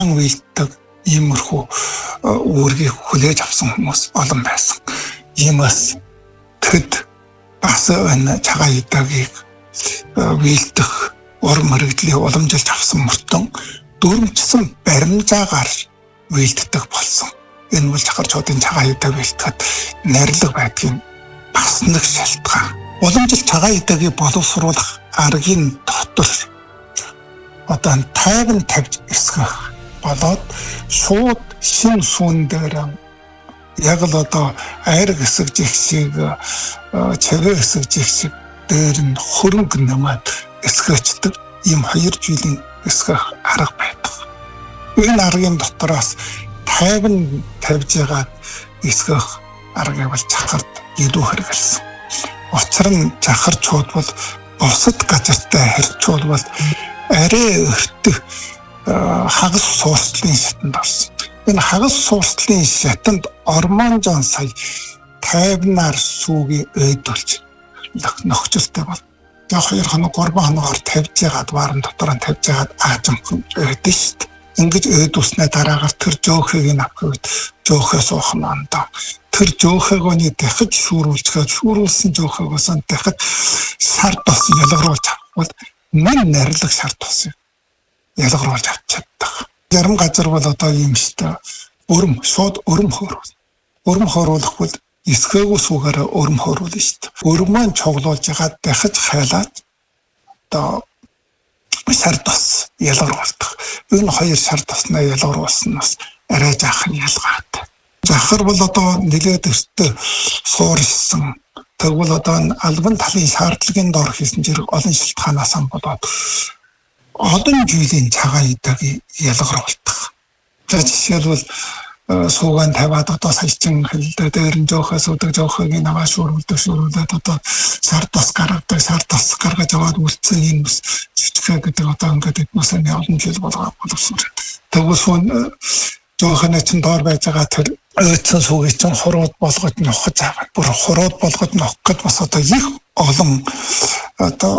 уйлдаг иймэрхүү үүргийг хүлээж авсан хүмүүс олон байсан. Иймээс тэд бас энэ цагаан идэгийг уйлдах уран мэрэгдлийн уламжилж авсан мөртөн дүрмжсэн баримжаагаар уйлддаг болсон. Энэ бол чахарчуудын цагаан идэг уйлдэхэд нарилга байдгийн бас нэг шалтгаан. Уламжил цагаан идэгийг боловсруулах аргын дотор одоо тайван тавьж эсгэх болоод шууд шин сүн дээр яг л одоо айраг эсэг жигшиг чавэ эсэг жигшиг дээр нь хөрөнгө намаад эсгэждэг ийм 2 жилийн эсгэх арга байдаг. Энэ аргын дотроос тайван тавьж байгаа эсгэх аргыг бол чахарт илүү хэрэгэлсэн. Учир нь чахарчууд бол бусад газартай харьцуул бол арай өртөг хагас суурслын шатанд орсон. Энэ хагас суурслын шатанд ормонжон сая тайвнаар сүүгээ өйдүүлж нөхцөлтэй бол. Яг 2 хоног 3 хоногоор тавьж яагаад варан дотор нь тавьж яагаад аажимхан өйдөн шүү дээ. Ингэж өйдүүлснээ дараагаар тэр жоохыг нь авахд жоохоо суух нь ондоо. Тэр жоохойгоо дахиж шүүрүүлсэн жоохойгоос нь дахиж шар тос ялгаруулж авах. Мөн нарилах шар тосыг ялгаруулж авч чаддаг. Зарим газар бол одоо юм шүү дээ. Шууд өрөм хөрвөл. Өрөм хөрвөлөх бол эсгээгүй сүүгээрээ өрөм хөрвөл шүү дээ. Өрмөө цуглуулж ягаад дахиж хайлаад одоо шар тос ялгаруулдаг. Энэ 2 шар тосноо ялгаруулснаас арай жаахан ялгаатай. Захар бол одоо нэлээд өстэй суурилсан. Тэгвэл одоо албан талын шаардлагын дор хийсэн зэрэг олон шалтгаанаас болоод олон жилийн цагаан идэгийг ялгаруулдаг. Жишээлбэл суугаан тавиад одоо саячин хэлдэг дээр нь жоохоос удаг жоохыг наваа шүүрүүлээд одоо шар тос гаргаж аваад үлдсэн юм жижиг гэдэг одоо ингээд эднээс нь олон жил боловсон. Тэгвэл жоохны чинь доор байж байгаа тэр өцсөн сүүгийг чинь хурууд болгож нохож аваад бүр хурууд болгож нохох гэд бас одоо их олон одоо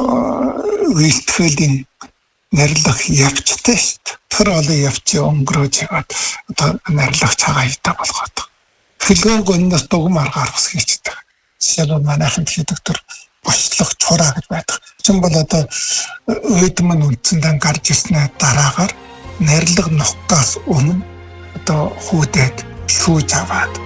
үйлдэлийн нарилах явцтай шүү дээ. Тэр олон явцыг өнгөрөөж яагаад одоо нарилах цагаан идэ болгоод. Хэлгэн гонноос дугм аргаар бас хийчихдэг. Жишээлбэл манайханд хийдэг тэр бослох чураа гэж байдаг. Чин бол одоо өөдмөн үндсэндээ гарч ирснээр дараагаар нарилга нохгоос өмнө одоо хүүдээд шүүж аваад